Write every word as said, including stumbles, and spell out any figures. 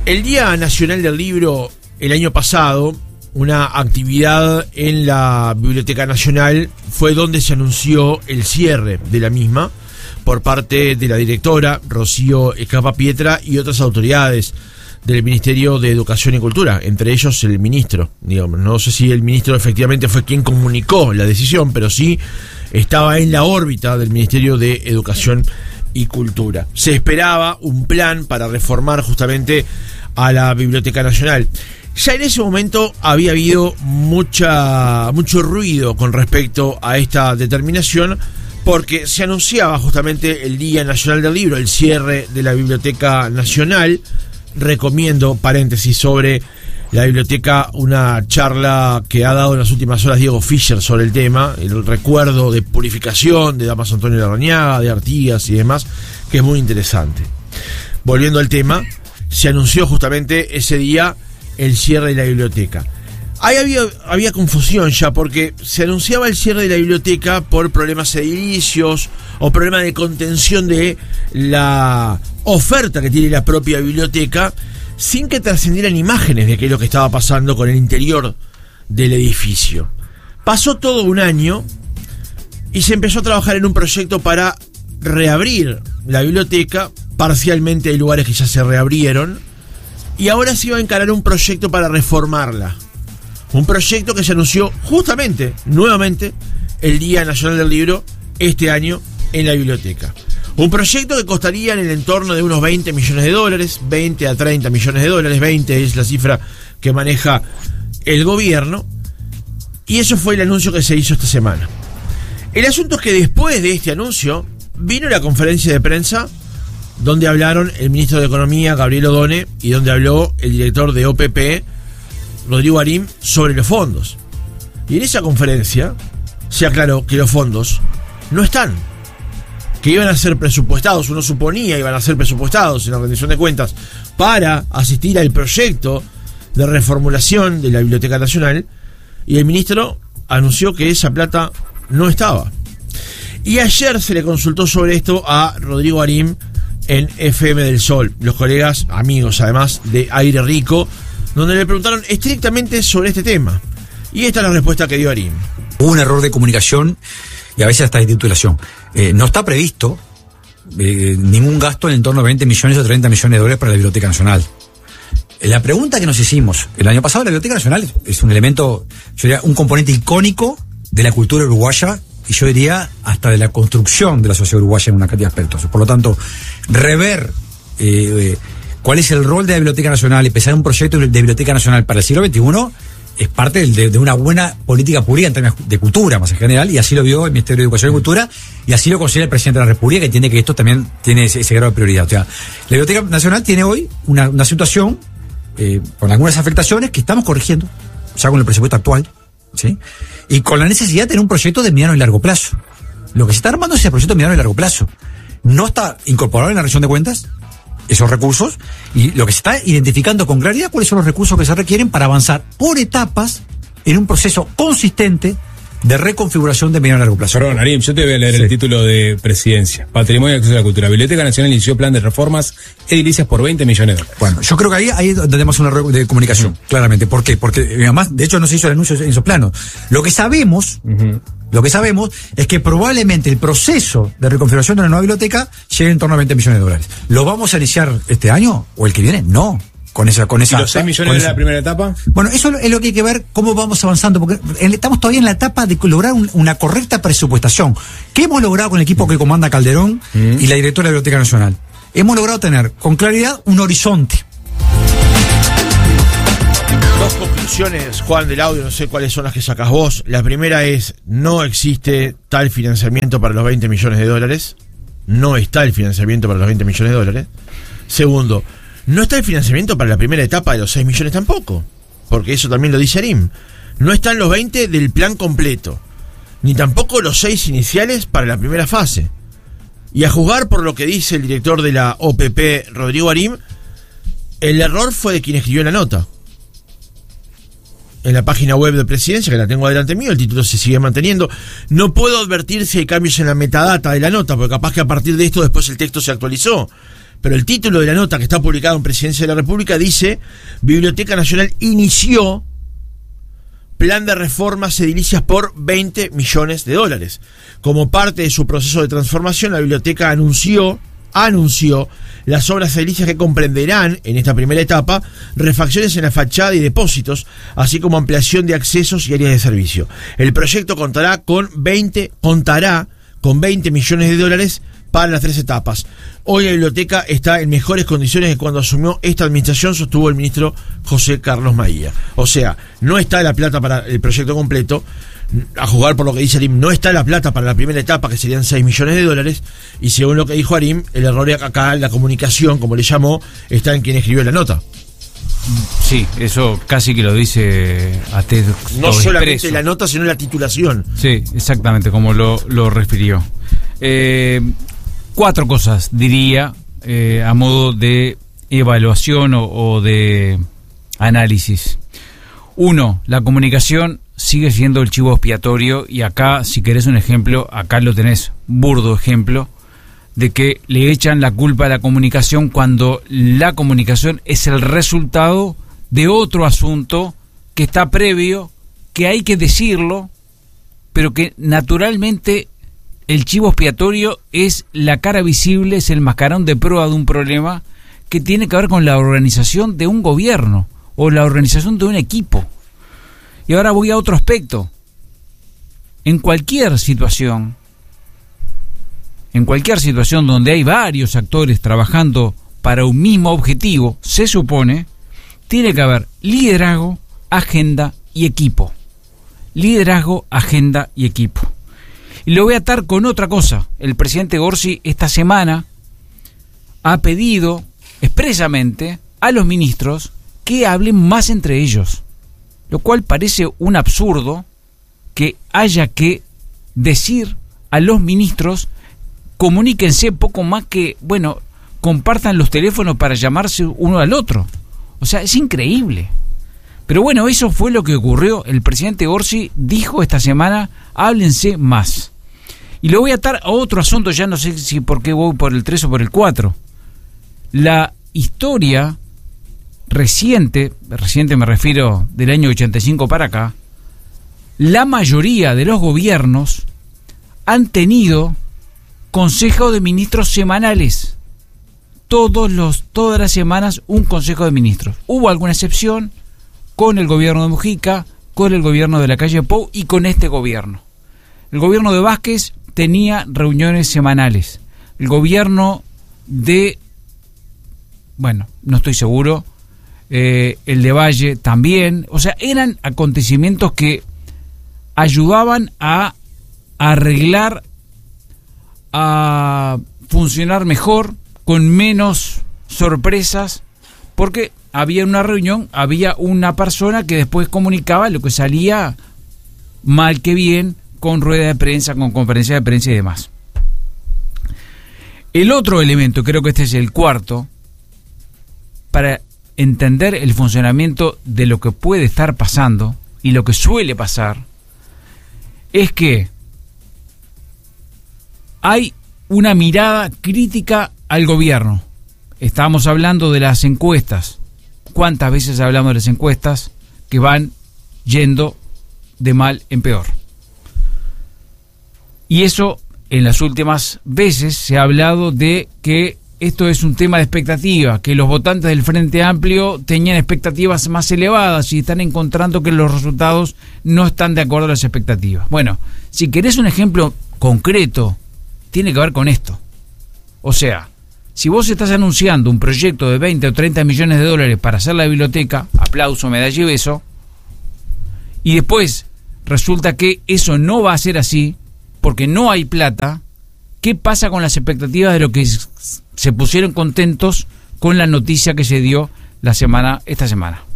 El Día Nacional del Libro, el año pasado, una actividad en la Biblioteca Nacional fue donde se anunció el cierre de la misma por parte de la directora Rocío Escapapietra y otras autoridades del Ministerio de Educación y Cultura, entre ellos el ministro. Digamos, no sé si el ministro efectivamente fue quien comunicó la decisión, pero sí estaba en la órbita del Ministerio de Educación y Cultura. Se esperaba un plan para reformar justamente a la Biblioteca Nacional. Ya en ese momento había habido mucha mucho ruido con respecto a esta determinación, porque se anunciaba justamente el Día Nacional del Libro, el cierre de la Biblioteca Nacional. Recomiendo, paréntesis, sobre la biblioteca, una charla que ha dado en las últimas horas Diego Fischer sobre el tema, el recuerdo de Purificación de Damaso Antonio Larrañaga, de Artigas y demás, que es muy interesante. Volviendo al tema, se anunció justamente ese día el cierre de la biblioteca. Ahí había, había confusión ya, porque se anunciaba el cierre de la biblioteca por problemas edilicios o problemas de contención de la oferta que tiene la propia biblioteca, sin que trascendieran imágenes de aquello que estaba pasando con el interior del edificio. Pasó todo un año y se empezó a trabajar en un proyecto para reabrir la biblioteca. Parcialmente hay lugares que ya se reabrieron, y ahora se iba a encarar un proyecto para reformarla. Un proyecto que se anunció justamente, nuevamente, el Día Nacional del Libro este año en la biblioteca. Un proyecto que costaría en el entorno de unos veinte millones de dólares, veinte a treinta millones de dólares, veinte es la cifra que maneja el gobierno, y eso fue el anuncio que se hizo esta semana. El asunto es que después de este anuncio vino la conferencia de prensa donde hablaron el ministro de Economía, Gabriel Odone, y donde habló el director de O P P, Rodrigo Arim, sobre los fondos. Y en esa conferencia se aclaró que los fondos no están, que iban a ser presupuestados, uno suponía iban a ser presupuestados en la rendición de cuentas para asistir al proyecto de reformulación de la Biblioteca Nacional, y el ministro anunció que esa plata no estaba. Y ayer se le consultó sobre esto a Rodrigo Arim en F M del Sol, los colegas, amigos además de Aire Rico, donde le preguntaron estrictamente sobre este tema. Y esta es la respuesta que dio Arim. Hubo un error de comunicación y a veces hasta de titulación. Eh, no está previsto eh, ningún gasto en torno a veinte millones o treinta millones de dólares para la Biblioteca Nacional. Eh, la pregunta que nos hicimos el año pasado, la Biblioteca Nacional es un elemento, yo diría, un componente icónico de la cultura uruguaya, y yo diría hasta de la construcción de la sociedad uruguaya en una cantidad de aspectos. Por lo tanto, rever eh, eh, cuál es el rol de la Biblioteca Nacional y empezar un proyecto de Biblioteca Nacional para el siglo veintiuno es parte de, de una buena política pública en términos de cultura más en general, y así lo vio el Ministerio de Educación y Cultura, y así lo considera el presidente de la República, que entiende que esto también tiene ese, ese grado de prioridad. O sea, la Biblioteca Nacional tiene hoy una, una situación eh, con algunas afectaciones que estamos corrigiendo, ya con el presupuesto actual, ¿sí? Y con la necesidad de tener un proyecto de mediano y largo plazo. Lo que se está armando es el proyecto de mediano y largo plazo. No está incorporado en la rendición de cuentas esos recursos, y lo que se está identificando con claridad cuáles son los recursos que se requieren para avanzar por etapas en un proceso consistente de reconfiguración de mediano y largo plazo. Perdón, Arim, yo te voy a leer sí. el título de Presidencia. Patrimonio y acceso a la cultura. Biblioteca Nacional inició plan de reformas edilicias por veinte millones de dólares. Bueno, yo creo que ahí, ahí tenemos un error de comunicación, uh-huh. claramente. ¿Por qué? Porque además, de hecho, no se hizo el anuncio en esos planos. Lo que sabemos... Uh-huh. Lo que sabemos es que probablemente el proceso de reconfiguración de la nueva biblioteca llegue en torno a veinte millones de dólares. ¿Lo vamos a iniciar este año o el que viene? No. Con esa, con esa, ¿Y los seis millones de esa... la primera etapa? Bueno, eso es lo que hay que ver cómo vamos avanzando, porque estamos todavía en la etapa de lograr un, una correcta presupuestación. ¿Qué hemos logrado con el equipo que comanda Calderón mm. y la directora de la Biblioteca Nacional? Hemos logrado tener con claridad un horizonte. Dos conclusiones, Juan, del audio, no sé cuáles son las que sacas vos. La primera es, no existe tal financiamiento para los veinte millones de dólares. No está el financiamiento para los veinte millones de dólares. Segundo, no está el financiamiento para la primera etapa de los seis millones tampoco, porque eso también lo dice Arim. No están los veinte del plan completo, ni tampoco los seis iniciales para la primera fase. Y a juzgar por lo que dice el director de la O P P, Rodrigo Arim, el error fue de quien escribió la nota. En la página web de Presidencia, que la tengo adelante mío, el título se sigue manteniendo. No puedo advertir si hay cambios en la metadata de la nota, porque capaz que a partir de esto después el texto se actualizó. pero el título de la nota que está publicado en Presidencia de la República dice: Biblioteca Nacional inició plan de reformas edilicias por veinte millones de dólares. Como parte de su proceso de transformación, la biblioteca anunció anunció las obras edilicias que comprenderán, en esta primera etapa, refacciones en la fachada y depósitos, así como ampliación de accesos y áreas de servicio. El proyecto contará con veinte, contará con veinte millones de dólares para las tres etapas. Hoy la biblioteca está en mejores condiciones que cuando asumió esta administración, sostuvo el ministro José Carlos Maía. O sea, no está la plata para el proyecto completo, a jugar por lo que dice Arim, no está la plata para la primera etapa, que serían seis millones de dólares, y según lo que dijo Arim, el error acá, la comunicación, como le llamó, está en quien escribió la nota. Sí, eso casi que lo dice a texto No solamente expreso. la nota, sino la titulación. Sí, exactamente, como lo, lo refirió. Eh, cuatro cosas, diría, eh, a modo de evaluación o, o de análisis. Uno, la comunicación sigue siendo el chivo expiatorio, y acá, si querés un ejemplo, acá lo tenés, burdo ejemplo, de que le echan la culpa a la comunicación cuando la comunicación es el resultado de otro asunto que está previo, que hay que decirlo, pero que naturalmente el chivo expiatorio es la cara visible, es el mascarón de proa de un problema que tiene que ver con la organización de un gobierno o la organización de un equipo. Y ahora voy a otro aspecto. En cualquier situación, en cualquier situación donde hay varios actores trabajando para un mismo objetivo, se supone, tiene que haber liderazgo, agenda y equipo. Liderazgo, agenda y equipo. Y lo voy a atar con otra cosa. El presidente Gorsi esta semana ha pedido expresamente a los ministros que hablen más entre ellos, lo cual parece un absurdo que haya que decir a los ministros: comuníquense poco más que, bueno, compartan los teléfonos para llamarse uno al otro. O sea, es increíble. Pero bueno, eso fue lo que ocurrió. El presidente Gorsi dijo esta semana: háblense más. Y lo voy a atar a otro asunto, ya no sé si por qué voy por el tres o por el cuatro. La historia reciente, reciente me refiero del año ochenta y cinco para acá, la mayoría de los gobiernos han tenido consejo de ministros semanales. Todos los, todas las semanas un consejo de ministros. Hubo alguna excepción con el gobierno de Mujica, con el gobierno de la calle Pou y con este gobierno. El gobierno de Vázquez tenía reuniones semanales. El gobierno de, bueno, no estoy seguro, eh, el de Valle también. O sea, eran acontecimientos que ayudaban a arreglar, a funcionar mejor, con menos sorpresas, porque había una reunión, había una persona que después comunicaba lo que salía mal que bien, con rueda de prensa, con conferencia de prensa y demás. El otro elemento, creo que este es el cuarto, para entender el funcionamiento de lo que puede estar pasando y lo que suele pasar, es que hay una mirada crítica al gobierno. Estábamos hablando de las encuestas. ¿Cuántas veces hablamos de las encuestas que van yendo de mal en peor? Y eso, en las últimas veces se ha hablado de que esto es un tema de expectativa, que los votantes del Frente Amplio tenían expectativas más elevadas y están encontrando que los resultados no están de acuerdo a las expectativas. Bueno, si querés un ejemplo concreto, tiene que ver con esto. O sea, si vos estás anunciando un proyecto de veinte o treinta millones de dólares para hacer la biblioteca, aplauso, medalla y beso, y después resulta que eso no va a ser así, porque no hay plata, ¿qué pasa con las expectativas de lo que se pusieron contentos con la noticia que se dio la semana, esta semana?